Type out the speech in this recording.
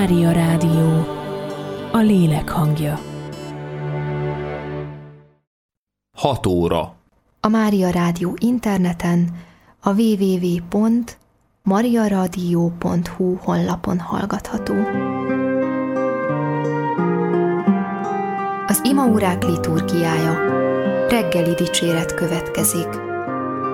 Mária Rádió, a lélek hangja. 6 óra. A Mária Rádió interneten, a www.mariaradio.hu honlapon hallgatható. Az imaórák liturgiája. Reggeli dicséret következik.